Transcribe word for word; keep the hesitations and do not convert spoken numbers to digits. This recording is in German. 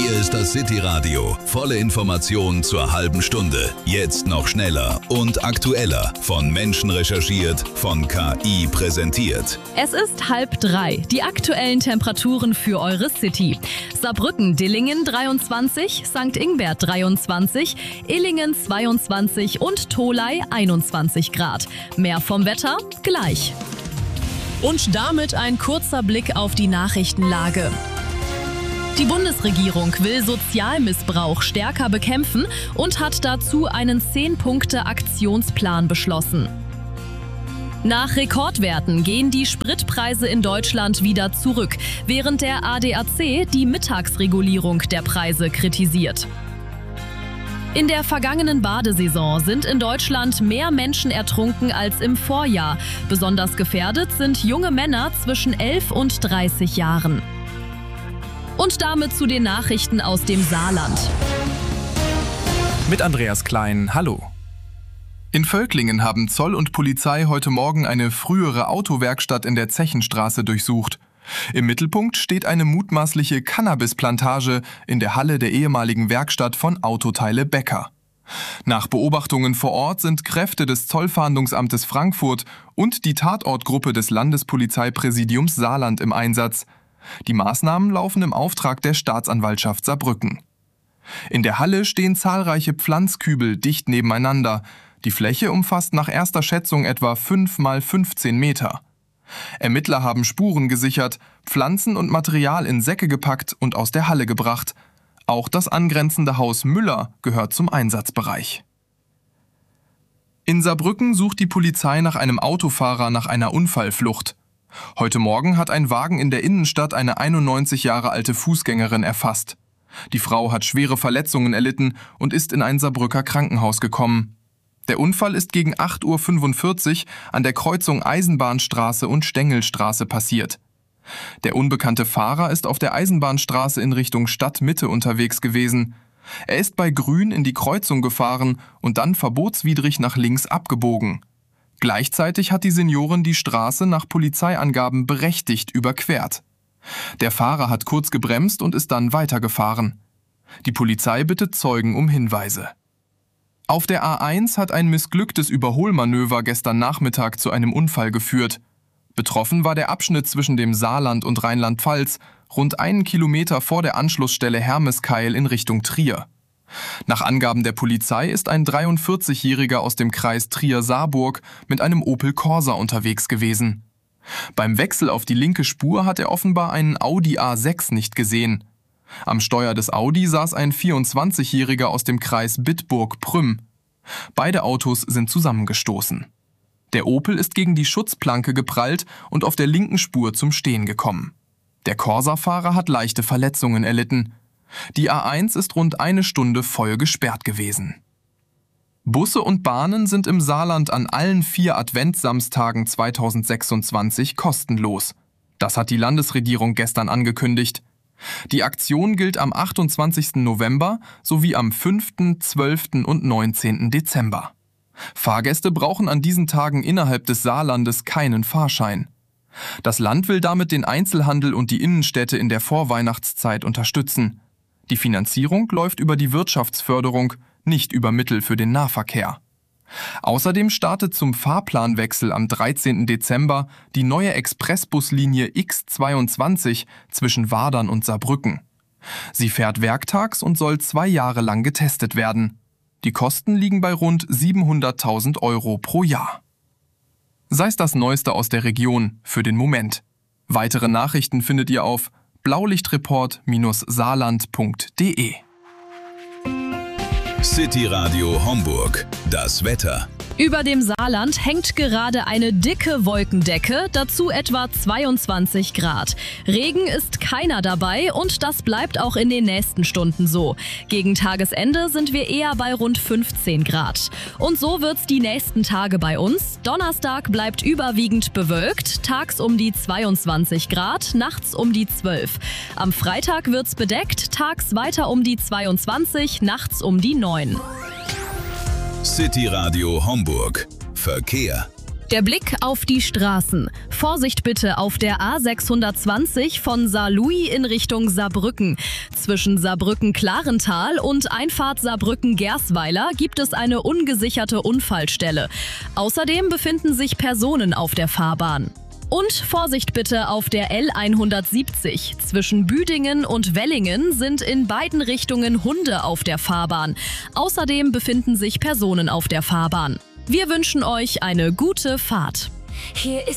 Hier ist das City Radio. Volle Informationen zur halben Stunde. Jetzt noch schneller und aktueller. Von Menschen recherchiert, von K I präsentiert. Es ist halb drei. Die aktuellen Temperaturen für eure City. Saarbrücken-Dillingen dreiundzwanzig, Sankt Ingbert dreiundzwanzig, Illingen zweiundzwanzig und Tholey einundzwanzig Grad. Mehr vom Wetter gleich. Und damit ein kurzer Blick auf die Nachrichtenlage. Die Bundesregierung will Sozialmissbrauch stärker bekämpfen und hat dazu einen zehn-Punkte-Aktionsplan beschlossen. Nach Rekordwerten gehen die Spritpreise in Deutschland wieder zurück, während der A D A C die Mittagsregulierung der Preise kritisiert. In der vergangenen Badesaison sind in Deutschland mehr Menschen ertrunken als im Vorjahr. Besonders gefährdet sind junge Männer zwischen elf und dreißig Jahren. Und damit zu den Nachrichten aus dem Saarland. Mit Andreas Klein, hallo. In Völklingen haben Zoll und Polizei heute Morgen eine frühere Autowerkstatt in der Zechenstraße durchsucht. Im Mittelpunkt steht eine mutmaßliche Cannabisplantage in der Halle der ehemaligen Werkstatt von Autoteile Becker. Nach Beobachtungen vor Ort sind Kräfte des Zollfahndungsamtes Frankfurt und die Tatortgruppe des Landespolizeipräsidiums Saarland im Einsatz. Die Maßnahmen laufen im Auftrag der Staatsanwaltschaft Saarbrücken. In der Halle stehen zahlreiche Pflanzkübel dicht nebeneinander. Die Fläche umfasst nach erster Schätzung etwa fünf mal fünfzehn Meter. Ermittler haben Spuren gesichert, Pflanzen und Material in Säcke gepackt und aus der Halle gebracht. Auch das angrenzende Haus Müller gehört zum Einsatzbereich. In Saarbrücken sucht die Polizei nach einem Autofahrer nach einer Unfallflucht. Heute Morgen hat ein Wagen in der Innenstadt eine einundneunzig Jahre alte Fußgängerin erfasst. Die Frau hat schwere Verletzungen erlitten und ist in ein Saarbrücker Krankenhaus gekommen. Der Unfall ist gegen acht Uhr fünfundvierzig an der Kreuzung Eisenbahnstraße und Stengelstraße passiert. Der unbekannte Fahrer ist auf der Eisenbahnstraße in Richtung Stadtmitte unterwegs gewesen. Er ist bei Grün in die Kreuzung gefahren und dann verbotswidrig nach links abgebogen. Gleichzeitig hat die Seniorin die Straße nach Polizeiangaben berechtigt überquert. Der Fahrer hat kurz gebremst und ist dann weitergefahren. Die Polizei bittet Zeugen um Hinweise. Auf der A eins hat ein missglücktes Überholmanöver gestern Nachmittag zu einem Unfall geführt. Betroffen war der Abschnitt zwischen dem Saarland und Rheinland-Pfalz, rund einen Kilometer vor der Anschlussstelle Hermeskeil in Richtung Trier. Nach Angaben der Polizei ist ein dreiundvierzigjähriger aus dem Kreis Trier-Saarburg mit einem Opel Corsa unterwegs gewesen. Beim Wechsel auf die linke Spur hat er offenbar einen Audi A sechs nicht gesehen. Am Steuer des Audi saß ein vierundzwanzigjähriger aus dem Kreis Bitburg-Prüm. Beide Autos sind zusammengestoßen. Der Opel ist gegen die Schutzplanke geprallt und auf der linken Spur zum Stehen gekommen. Der Corsa-Fahrer hat leichte Verletzungen erlitten. Die A eins ist rund eine Stunde voll gesperrt gewesen. Busse und Bahnen sind im Saarland an allen vier Adventssamstagen zweitausendsechsundzwanzig kostenlos. Das hat die Landesregierung gestern angekündigt. Die Aktion gilt am achtundzwanzigsten November sowie am fünften, zwölften und neunzehnten Dezember. Fahrgäste brauchen an diesen Tagen innerhalb des Saarlandes keinen Fahrschein. Das Land will damit den Einzelhandel und die Innenstädte in der Vorweihnachtszeit unterstützen. Die Finanzierung läuft über die Wirtschaftsförderung, nicht über Mittel für den Nahverkehr. Außerdem startet zum Fahrplanwechsel am dreizehnten Dezember die neue Expressbuslinie X zweiundzwanzig zwischen Wadern und Saarbrücken. Sie fährt werktags und soll zwei Jahre lang getestet werden. Die Kosten liegen bei rund siebenhunderttausend Euro pro Jahr. Sei es das Neueste aus der Region für den Moment. Weitere Nachrichten findet ihr auf blaulichtreport saarland punkt de. City Radio Homburg. Das Wetter. Über dem Saarland hängt gerade eine dicke Wolkendecke, dazu etwa zweiundzwanzig Grad. Regen ist keiner dabei und das bleibt auch in den nächsten Stunden so. Gegen Tagesende sind wir eher bei rund fünfzehn Grad. Und so wird's die nächsten Tage bei uns. Donnerstag bleibt überwiegend bewölkt, tags um die zweiundzwanzig Grad, nachts um die zwölf. Am Freitag wird's bedeckt, tags weiter um die zweiundzwanzig, nachts um die neun. City Radio Homburg. Verkehr. Der Blick auf die Straßen. Vorsicht bitte auf der A sechshundertzwanzig von Saarlouis in Richtung Saarbrücken. Zwischen Saarbrücken-Klarental und Einfahrt Saarbrücken-Gersweiler gibt es eine ungesicherte Unfallstelle. Außerdem befinden sich Personen auf der Fahrbahn. Und Vorsicht bitte auf der L hundertsiebzig. Zwischen Büdingen und Wellingen sind in beiden Richtungen Hunde auf der Fahrbahn. Außerdem befinden sich Personen auf der Fahrbahn. Wir wünschen euch eine gute Fahrt. Hier ist